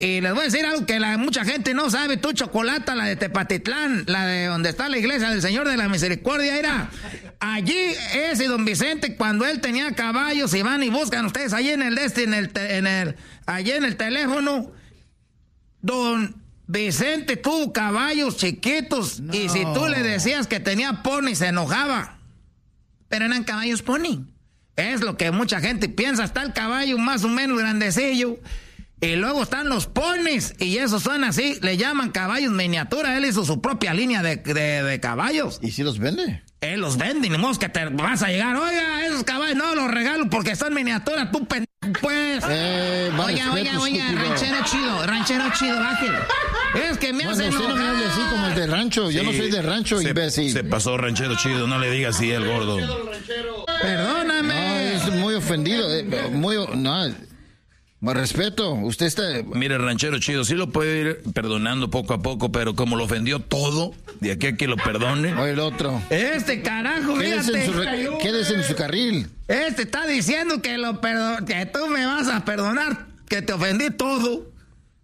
Y les voy a decir algo que mucha gente no sabe. Tú, Chocolata, la de Tepatitlán, la de donde está la iglesia del Señor de la Misericordia, era allí ese don Vicente, cuando él tenía caballos, y van y buscan ustedes allí allí en el teléfono. Don Vicente tuvo caballos chiquitos, no. Y si tú le decías que tenía pony, se enojaba. Pero eran caballos pony. Es lo que mucha gente piensa. Está el caballo más o menos grandecillo. Y luego están los ponis, y esos son así, le llaman caballos miniatura. Él hizo su propia línea de caballos. ¿Y si los vende? Él los vende, ni modo que te vas a llegar. Oiga, esos caballos no los regalo porque son miniatura, tú pendejo, pues. Oiga, ranchero chido, bájale. Es que me hace enojar. Usted no me hable así como el de rancho. Sí, yo no soy de rancho, imbécil. Se pasó ranchero chido, no le digas así el gordo. Perdóname. No, es muy ofendido, no. Más respeto, usted está... Mire, ranchero chido, sí lo puede ir perdonando poco a poco, pero como lo ofendió todo, de aquí a que lo perdone... O el otro. Este carajo, quédese en su carril. Este está diciendo que que tú me vas a perdonar, que te ofendí todo.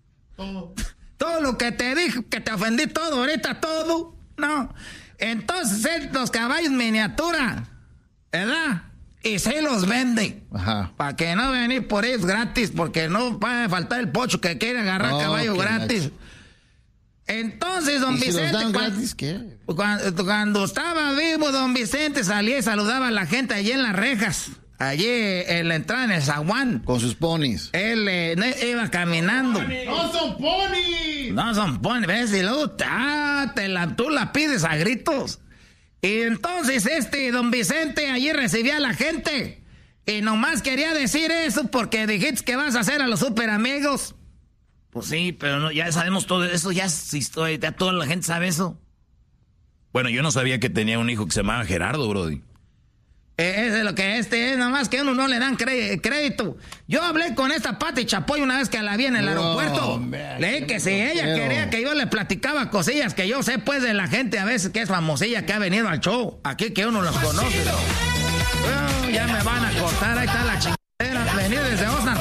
Todo lo que te dije, que te ofendí todo, ahorita todo. No. Entonces, los caballos miniatura, ¿verdad? Y se los vende. Ajá. Para que no venir por ellos gratis, porque no va a faltar el pocho que quiere agarrar caballo gratis. Nacho. Entonces, don Vicente... ¿Si los dan gratis, qué? Cuando estaba vivo, don Vicente salía y saludaba a la gente allí en las rejas. Allí en la entrada en el zaguán. Con sus ponis. Él iba caminando. ¡No son ponis! No son ponis, ¿ves? Y luego tú la pides a gritos. Y entonces don Vicente allí recibía a la gente. Y nomás quería decir eso porque dijiste que vas a hacer a los super amigos. Pues sí, pero no, ya sabemos todo eso, ya toda la gente sabe eso. Bueno, yo no sabía que tenía un hijo que se llamaba Gerardo, brody. Es lo que es, nomás que a uno no le dan crédito. Yo hablé con esta Pati Chapoy una vez que la vi en el aeropuerto. Le dije que si ella quería que yo le platicaba cosillas que yo sé pues de la gente a veces que es famosilla que ha venido al show. Aquí que uno los conoce. Ya me van a cortar, ahí está la chingada.